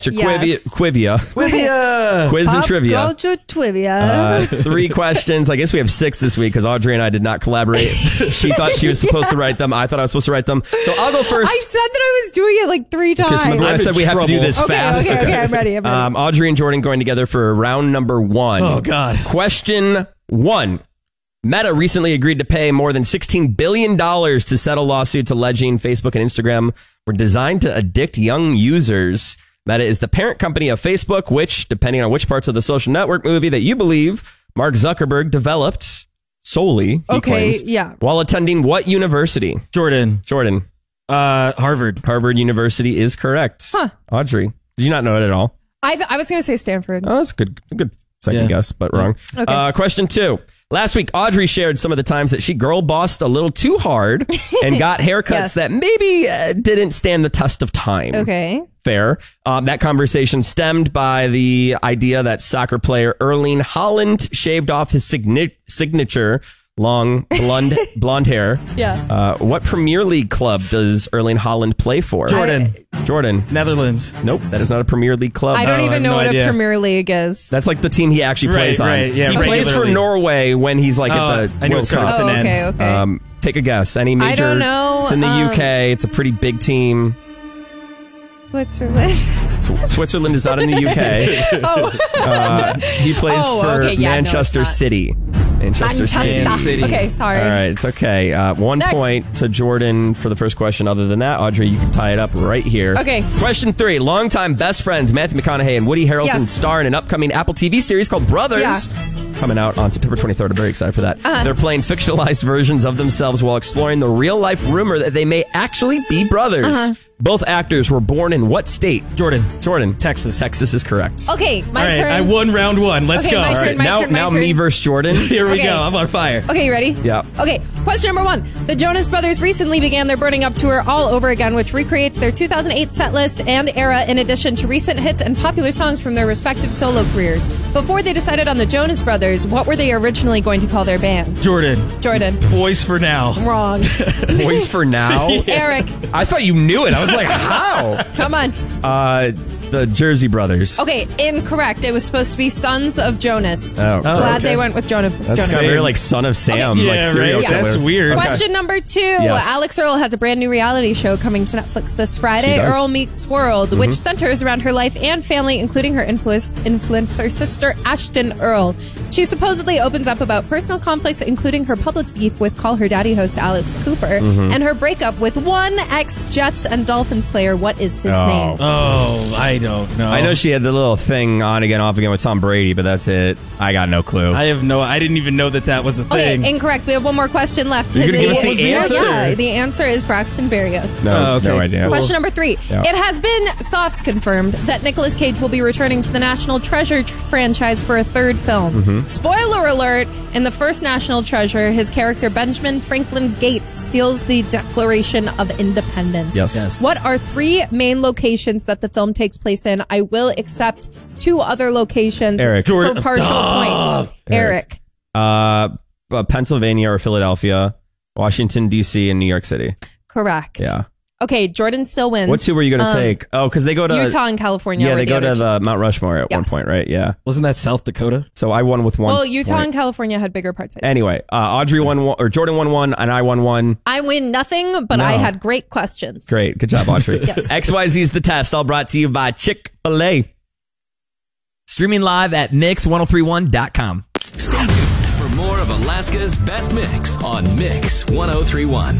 Quivia. Quiz and trivia. Culture trivia. 3 questions. I guess we have 6 this week because Audrey and I did not collaborate. She thought she was supposed to write them. I thought I was supposed to write them. So I'll go first. I said that I was doing it like 3 times. Okay, so remember I said we have to do this fast. Okay, I'm ready. Audrey and Jordan going together for round number 1. Oh, God. Question 1. Meta recently agreed to pay more than $16 billion to settle lawsuits alleging Facebook and Instagram were designed to addict young users. Meta is the parent company of Facebook, which, depending on which parts of the social network movie that you believe, Mark Zuckerberg developed solely, he claims, while attending what university? Jordan. Harvard. Harvard University is correct. Huh. Audrey, did you not know it at all? I was going to say Stanford. Oh, that's a good second guess, but wrong. Okay. Question 2. Last week, Audrey shared some of the times that she girl bossed a little too hard and got haircuts that maybe didn't stand the test of time. Okay. Fair. That conversation stemmed by the idea that soccer player Erling Haaland shaved off his signature long blonde hair. Yeah. What Premier League club does Erling Haaland play for? Jordan. Netherlands. Nope, that is not a Premier League club. I don't even know what a Premier League is. That's like the team he actually plays on. Right, yeah, he plays for Norway when he's like at the World Cup. Oh, okay. Take a guess. Any major? I don't know. It's in the UK. It's a pretty big team. Switzerland. Switzerland is not in the UK. He plays for Manchester City. Manchester City. Okay, sorry. All right, it's okay. 1 point to Jordan for the first question. Other than that, Audrey, you can tie it up right here. Okay. Question 3. Longtime best friends Matthew McConaughey and Woody Harrelson star in an upcoming Apple TV series called Brothers. Coming out on September 23rd. I'm very excited for that. They're playing fictionalized versions of themselves while exploring the real-life rumor that they may actually be brothers. Both actors were born in what state? Jordan. Texas. Texas is correct. Okay, my turn. I won round 1. Let's go. My turn. Now me versus Jordan. Here we go. I'm on fire. Okay, you ready? Yeah. Okay, question number 1. The Jonas Brothers recently began their Burning Up tour all over again, which recreates their 2008 set list and era in addition to recent hits and popular songs from their respective solo careers. Before they decided on the Jonas Brothers, what were they originally going to call their band? Jordan. Boys for Now. Wrong. Boys for Now? Eric. I thought you knew it. I was like, how? Come on. The Jersey Brothers. Okay, incorrect. It was supposed to be Sons of Jonas. Glad they went with Jonas. That's kind of very like Son of Sam. Okay. Like serial killer. That's weird. Question number 2. Alex Earle has a brand new reality show coming to Netflix this Friday, Earle Meets World, which centers around her life and family, including her influencer sister, Ashton Earle. She supposedly opens up about personal conflicts, including her public beef with Call Her Daddy host Alex Cooper, and her breakup with one ex-Jets and Dolphins player. What is his name? Oh, I don't know. I know she had the little thing on again, off again with Tom Brady, but that's it. I got no clue. I didn't even know that was a thing. Okay, incorrect. We have one more question left. You're going to give us the answer? Yeah, the answer is Braxton Berrios. No idea. Question number 3. Yeah. It has been soft confirmed that Nicolas Cage will be returning to the National Treasure franchise for a 3rd film. Spoiler alert, in the first National Treasure, his character Benjamin Franklin Gates steals the Declaration of Independence. Yes. What are 3 main locations that the film takes place in? I will accept 2 other locations for partial points. Eric. Pennsylvania or Philadelphia, Washington, D.C., and New York City. Correct. Yeah. Okay, Jordan still wins. What 2 were you going to take? Oh, because they go to Utah and California. Yeah, they go to the Mount Rushmore at one point, right? Yeah. Wasn't that South Dakota? So I won with 1. Well, Utah and California had bigger parts. Anyway, Audrey won 1, or Jordan won 1, and I won 1. I win nothing, but I had great questions. Great. Good job, Audrey. Yes. XYZ's The Test, all brought to you by Chick-fil-A. Streaming live at Mix1031.com. Stay tuned for more of Alaska's best mix on Mix 1031.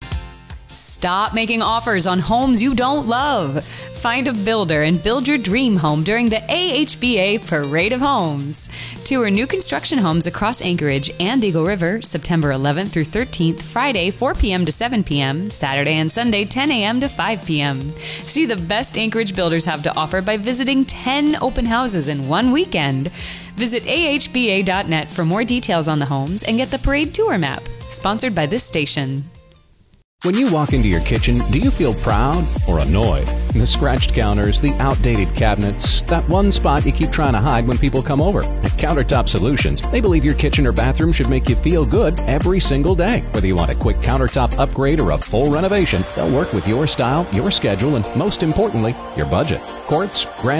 Stop making offers on homes you don't love. Find a builder and build your dream home during the AHBA Parade of Homes. Tour new construction homes across Anchorage and Eagle River, September 11th through 13th, Friday 4 p.m. to 7 p.m., Saturday and Sunday 10 a.m. to 5 p.m. See the best Anchorage builders have to offer by visiting 10 open houses in one weekend. Visit ahba.net for more details on the homes and get the parade tour map. Sponsored by this station. When you walk into your kitchen, do you feel proud or annoyed? The scratched counters, the outdated cabinets, that one spot you keep trying to hide when people come over. At Countertop Solutions, they believe your kitchen or bathroom should make you feel good every single day. Whether you want a quick countertop upgrade or a full renovation, they'll work with your style, your schedule, and most importantly, your budget. Quartz, granite,